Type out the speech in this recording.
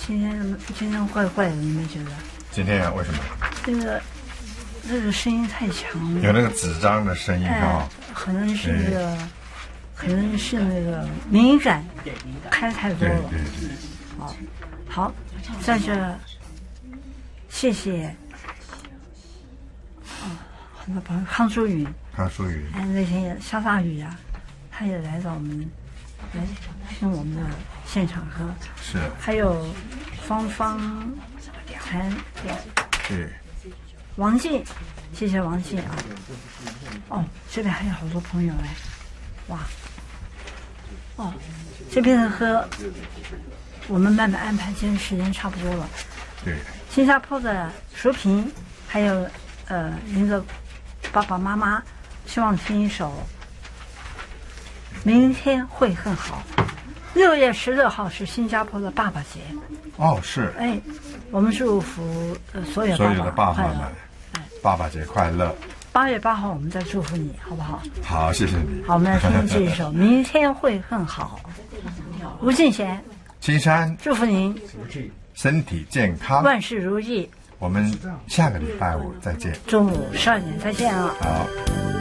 今天怪怪的，你们觉得？ 今天啊，为什么？ 这个声音太强了， 有那个纸张的声音啊， 可能是那个敏感开太多了。 对。 好，在这谢谢很多朋友，康淑宇，那天下大雨啊，他也来到我们来听我们的现场歌， 是， 还有芳对， 王静，谢谢王静啊。这边还有好多朋友哎，哇，这边的歌我们慢慢安排，今天时间差不多了。 对， 新加坡的淑萍，还有您的爸爸妈妈，希望听一首《明天会更好》。6月16号是新加坡的爸爸节。 是。 我们祝福所有的爸爸们，爸爸节快乐。 8月8号我们再祝福你，好不好？ 好，谢谢你。 好，我们来听这一首《明天会更好》。吴敬贤、 青山祝福您身体健康， 万事如意。 我们下个礼拜5再见， 中午12点再见啊！ 好。